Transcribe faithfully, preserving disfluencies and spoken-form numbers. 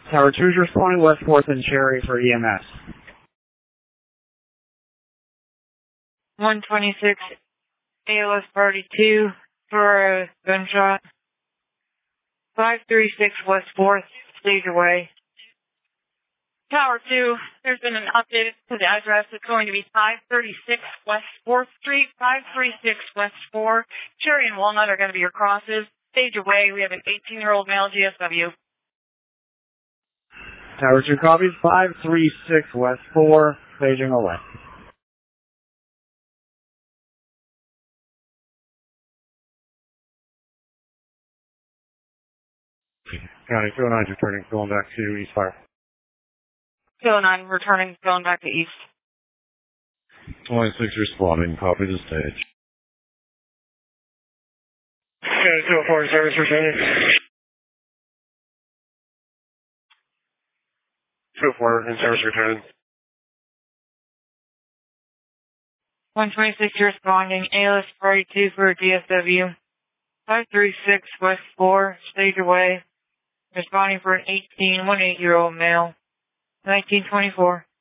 Tower two is responding West fourth and Cherry for E M S. one twenty-six, A L S Party two for a gunshot. five three six West fourth, stage away. Tower two, there's been an update to the address. It's going to be five thirty-six West fourth Street, five thirty-six West four. Cherry and Walnut are going to be your crosses. Stage away, we have an eighteen-year-old male G S W. Tower two copies, five three six West four, staging away. County two oh nine returning, going back to East Fire. two oh nine returning, going back to East. twenty-six responding, copy the stage. County two oh four service returning. two oh four in service returning. one twenty-six responding, A L S Party two for a D S W. five three six West four, stage away. Responding for an eighteen, one eight-year-old male. nineteen twenty-four.